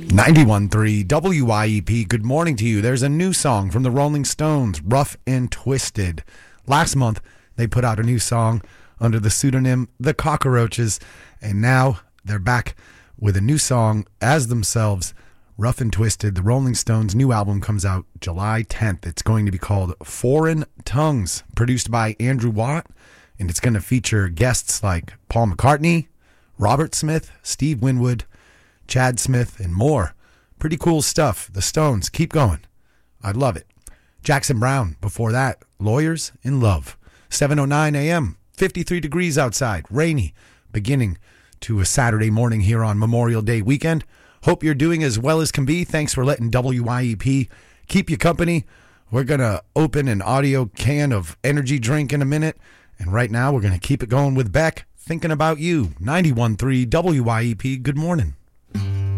91.3 WYEP, good morning to you. There's a new song from the Rolling Stones, Rough and Twisted. Last month, they put out a new song under the pseudonym The Cockroaches, and now they're back with a new song as themselves, Rough and Twisted. The Rolling Stones' new album comes out July 10th. It's going to be called Foreign Tongues, produced by Andrew Watt, and it's going to feature guests like Paul McCartney, Robert Smith, Steve Winwood, Chad Smith, and more. Pretty cool stuff. The Stones, keep going. I love it. Jackson Browne, before that, Lawyers in Love. 7:09 a.m., 53 degrees outside, rainy, beginning to a Saturday morning here on Memorial Day weekend. Hope you're doing as well as can be. Thanks for letting WYEP keep you company. We're going to open an audio can of energy drink in a minute, and right now we're going to keep it going with Beck, Thinking About You. 91.3 WYEP, good morning.